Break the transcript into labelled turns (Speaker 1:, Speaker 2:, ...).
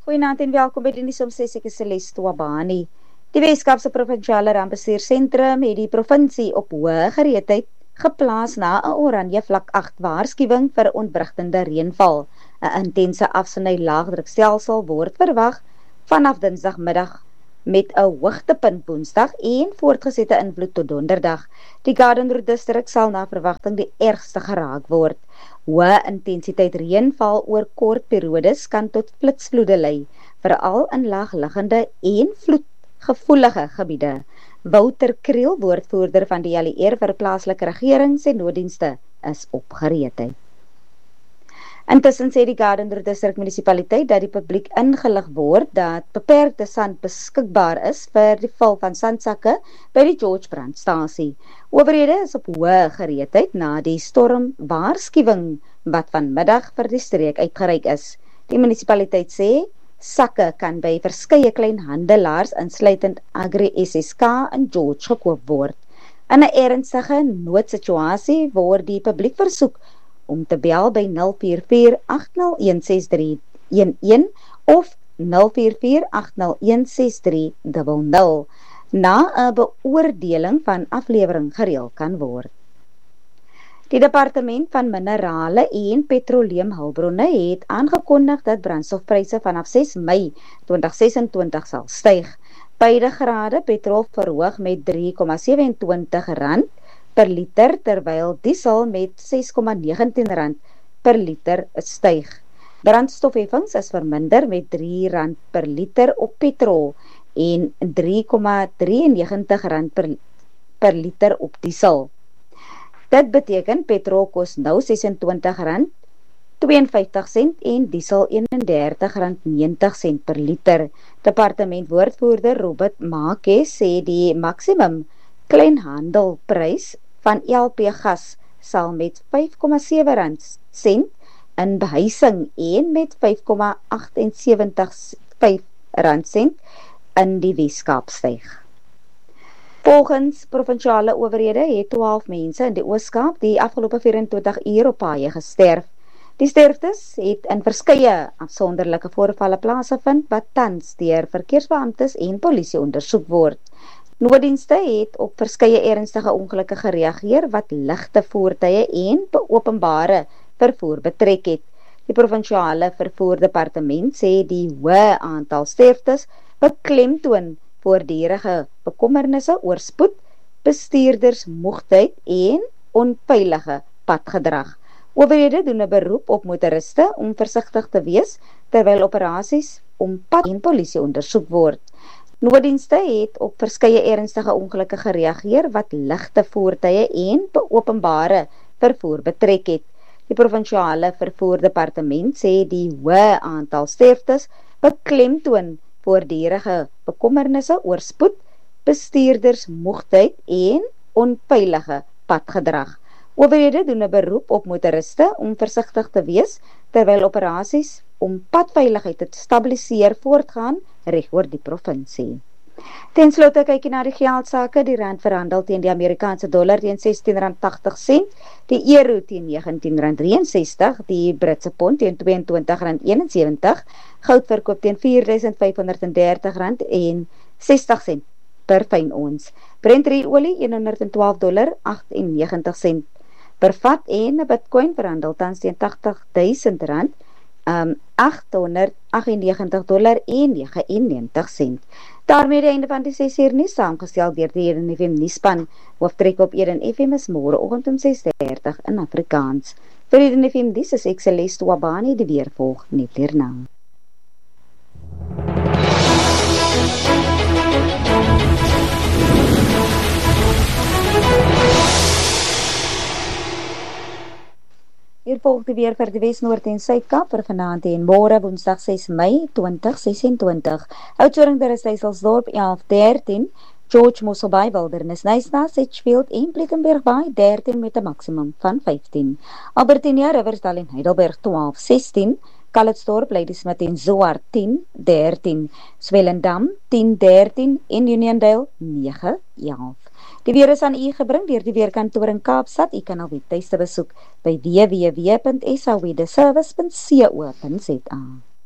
Speaker 1: Goeienaand en welkom by die nuus om 6 ek is Celeste Wabani. Die Weskaapse Provinsiale Rampbestuursentrum het die provinsie op hoë gereedheid geplaas na 'n oranje vlak 8 waarskuwing vir ontwrigtende reënval. 'n Intense afsny laagdrukstelsel word verwag vanaf Dinsdagmiddag met 'n hoogtepunt Woensdag en voortgesette invloed tot Donderdag. Die Garden Route distrik sal na verwagting die ergste geraak word. Hoë intensiteit reënval oor kort periodes kan tot flitsvloede lei, veral in laagliggende en vloedgevoelige gebiede. Wouter Kriel, woordvoerder van die Allieer vir plaaslike regering, sê nooddienste is op gereedheid. Intussen sê die Garden Route distrik munisipaliteit dat die publiek ingelig word dat beperkte sand beskikbaar is vir die vul van sandsakke by die George brandstasie. Owerhede is op hoë gereedheid na die stormwaarskuwing wat vanmiddag vir die streek uitgereik is. Die munisipaliteit sê sakke kan by verskeie kleinhandelaars insluitend Agri SSK in George gekoop word. In 'n ernstige noodsituasie word die publiek versoek om te bel by 044-801-6311 of 044-801-6300 na 'n beoordeling van aflewering gereël kan word. Die Departement van Minerale en Petroleumhulpbronne het aangekondig dat brandstofpryse vanaf 6 Mei 2026 sal styg. Beide grade petrol verhoog met R3,27 per liter, terwyl diesel met R6,19 per liter styg. Brandstofheffings is verminder met R3 per liter op petrol en R3,93 per liter op diesel. Dit beteken petrol kos nou R26,52 en diesel R31,90 per liter. Departementwoordvoerder Robert Make sê die maksimum kleinhandelprys van LP gas sal met R5,7 in behuising en met R5,78 in die Weskaap styg. Volgens provinsiale owerhede het 12 mense in die Oos-Kaap die afgelope 24 uur op paaie gesterf. Die sterftes het in verskeie afsonderlike voorvalle plaasgevind wat tans deur verkeersbeamptes en polisie ondersoek word. Nooddienste het op verskeie ernstige ongelukke gereageer wat ligte voertuie en openbare vervoer betrek het. Die provinsiale vervoerdepartement sê die hoë aantal sterftes beklemtoon voortdurende bekommernisse oor spoed, bestuurdersmoegtheid en onveilige padgedrag. Owerhede doen 'n beroep op motoriste om versigtig te wees terwyl operasies om pad en polisie ondersoek word. Nooddienste het op verskeie ernstige ongelukke gereageer wat ligte voertuie en openbare vervoer betrek het. Die provinsiale vervoerdepartement sê die hoë aantal sterftes beklemtoon voortdurende bekommernisse oor spoed, bestuurdersmoegtheid en onveilige padgedrag. Owerhede doen 'n beroep op motoriste om versigtig te wees terwyl operasies om padveiligheid te stabiliseer voortgaan regoor die provinsie. Ten slotte kyk jy na die geldsake. Die rand verhandel teen die Amerikaanse dollar teen R16,80, die euro teen R19,63, die Britse pond teen R22,71, goud verkoop teen $4,530,60 per fyn ons. Brent olie $112,98 per vat en 'n Bitcoin verhandel tans teen R80,000, $898,99. Daarmee die einde van die 6 uur nuus, saamgestel deur die Eden FM nuusspan. Hooftrek op Eden FM is môreoggend om 6:30 in Afrikaans. Vir Eden FM dis is ek Celeste Wabani, die weer volg net hierna. Hier volg die weer vir die Wes, Noord en Suid-Kaap vir vanaand en môre Woensdag 6 Mei 2026. Oudtshoorn by Steynselsdorp 11:13, George Mosselbaai, Wildernis Nyasa, Sedgefield en Plettenbergbaai 13 met 'n maksimum van 15. Albertinia, Riversdal en Heidelberg 12:16, Calitzdorp, Ladysmith en Zoar 10:13, Swellendam 10:13 en Uniondale 9:11. Die weer is aan u gebring deur die weerkantoor in Kaapstad. U kan al webtuiste besoek by www.sawedeservice.co.za.